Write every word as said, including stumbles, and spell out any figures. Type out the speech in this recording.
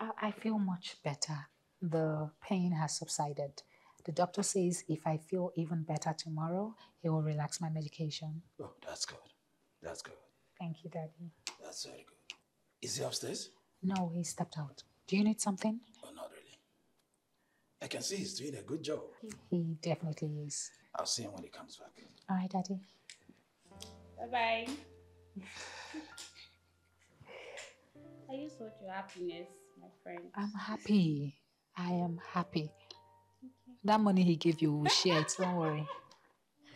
Uh, I feel much better. The pain has subsided. The doctor says if I feel even better tomorrow, he will relax my medication. Oh, that's good. That's good. Thank you, Daddy. That's very good. Is he upstairs? No, he stepped out. Do you need something? Oh, not really. I can see he's doing a good job. He definitely is. I'll see him when he comes back. All right, Daddy. Bye-bye. I just want your happiness, my friend. I'm happy. I am happy. Okay. That money he gave you, we'll share it. Don't worry.